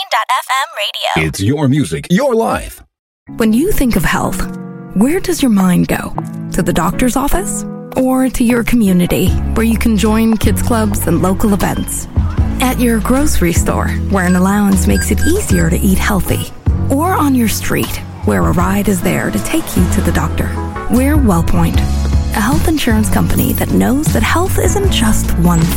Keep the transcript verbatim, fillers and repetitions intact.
dot f m radio. It's your music, your life. When you think of health, where does your mind go? To the doctor's office? Or to your community, where you can join kids clubs and local events? At your grocery store, where an allowance makes it easier to eat healthy? Or on your street, where a ride is there to take you to the doctor? We're WellPoint, a health insurance company that knows that health isn't just one